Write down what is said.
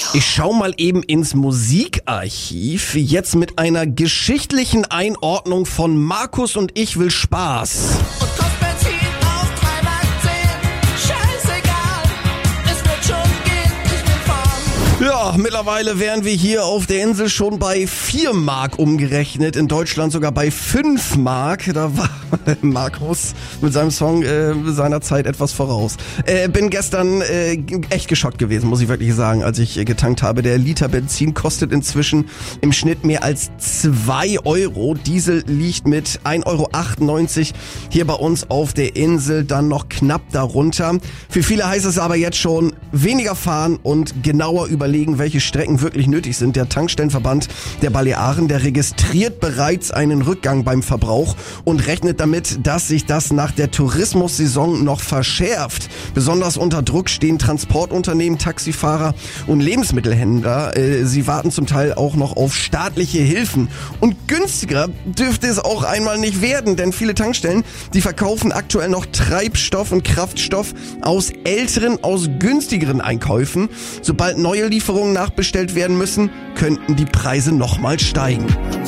Ich schau mal eben ins Musikarchiv, jetzt mit einer geschichtlichen Einordnung von Markus und ich will Spaß. Und kostet Benzin auf 3 Mark 10. Scheißegal, es wird schon gehen, ich will fahren. Ja, mittlerweile wären wir hier auf der Insel schon bei 4 Mark umgerechnet, in Deutschland sogar bei 5 Mark. Da war Markus mit seinem Song seiner Zeit etwas voraus. Bin gestern echt geschockt gewesen, muss ich wirklich sagen, als ich getankt habe. Der Liter Benzin kostet inzwischen im Schnitt mehr als 2 Euro. Diesel liegt mit 1,98 Euro hier bei uns auf der Insel dann noch knapp darunter. Für viele heißt es aber jetzt schon weniger fahren und genauer überlegen, welche Strecken wirklich nötig sind. Der Tankstellenverband der Balearen, der registriert bereits einen Rückgang beim Verbrauch und rechnet damit, dass sich das nach der Tourismussaison noch verschärft. Besonders unter Druck stehen Transportunternehmen, Taxifahrer und Lebensmittelhändler. Sie warten zum Teil auch noch auf staatliche Hilfen. Und günstiger dürfte es auch einmal nicht werden, denn viele Tankstellen, die verkaufen aktuell noch Treibstoff und Kraftstoff aus älteren, aus günstigeren Einkäufen. Sobald neue Lieferungen nachbestellt werden müssen, könnten die Preise nochmal steigen.